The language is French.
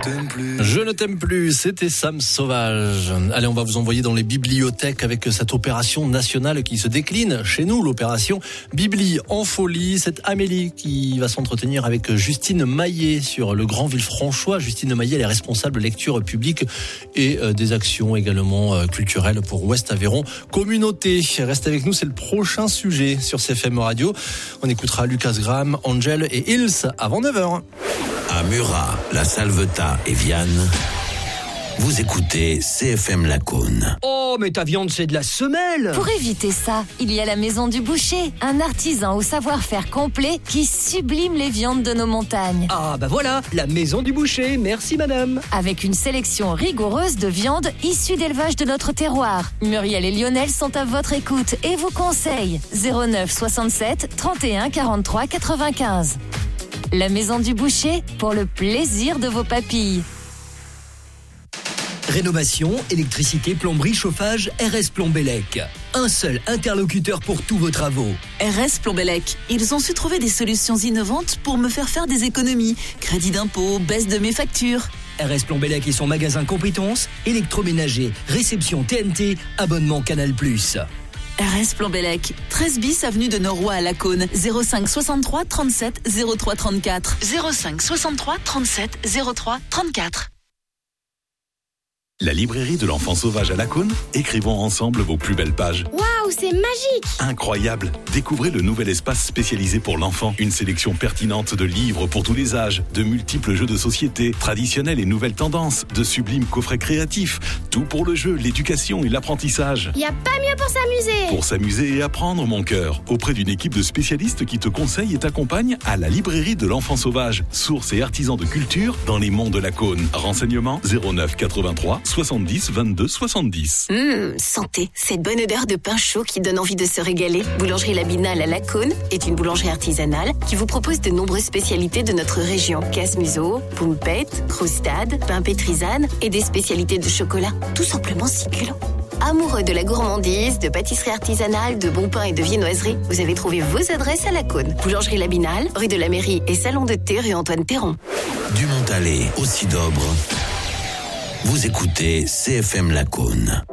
Je ne t'aime plus, c'était Sam Sauvage. Allez, on va vous envoyer dans les bibliothèques avec cette opération nationale qui se décline chez nous, l'opération Bibli en folie. C'est Amélie qui va s'entretenir avec Justine Maillet sur le Grand Villefranchois. Justine Maillet, elle est responsable lecture publique et des actions également culturelles pour Ouest Aveyron Communauté. Reste avec nous, c'est le prochain sujet sur CFM Radio. On écoutera Lucas Graham, Angel et Hills avant 9h. À Murat, La Salvetat et Vianne, vous écoutez CFM Lacaune. Oh, mais ta viande, c'est de la semelle! Pour éviter ça, il y a la Maison du Boucher, un artisan au savoir-faire complet qui sublime les viandes de nos montagnes. Ah, bah voilà, la Maison du Boucher, merci madame. Avec une sélection rigoureuse de viandes issues d'élevage de notre terroir. Muriel et Lionel sont à votre écoute et vous conseillent 09 67 31 43 95. La Maison du Boucher, pour le plaisir de vos papilles. Rénovation, électricité, plomberie, chauffage, RS Plombellec. Un seul interlocuteur pour tous vos travaux. RS Plombellec. Ils ont su trouver des solutions innovantes pour me faire des économies. Crédit d'impôt, baisse de mes factures. RS Plombellec et son magasin compétences, électroménager, réception TNT, abonnement Canal+. RS Plombellec, 13 bis avenue de Noroy à Lacaune, 05 63 37 03 34. 05 63 37 03 34. La librairie de l'enfant sauvage à Lacaune, écrivons ensemble vos plus belles pages. Waouh, c'est magique! Incroyable! Découvrez le nouvel espace spécialisé pour l'enfant. Une sélection pertinente de livres pour tous les âges, de multiples jeux de société, traditionnels et nouvelles tendances, de sublimes coffrets créatifs. Tout pour le jeu, l'éducation et l'apprentissage. Y a pas mieux pour s'amuser! Pour s'amuser et apprendre, mon cœur. Auprès d'une équipe de spécialistes qui te conseillent et t'accompagnent à la librairie de l'enfant sauvage. Source et artisan de culture dans les monts de Lacaune. Renseignements 09 83 70 22 70. Santé, cette bonne odeur de pain chaud qui donne envie de se régaler. Boulangerie La Binale à Lacaune est une boulangerie artisanale qui vous propose de nombreuses spécialités de notre région. Casse-museau, poumpette, croustade, pain pétrisane et des spécialités de chocolat. Tout simplement succulent. Amoureux de la gourmandise, de pâtisserie artisanale, de bon pain et de viennoiserie, vous avez trouvé vos adresses à Lacaune. Boulangerie La Binale, rue de la Mairie et salon de thé rue Antoine Théron. Du Montalet au Cidobre, vous écoutez CFM Lacaune.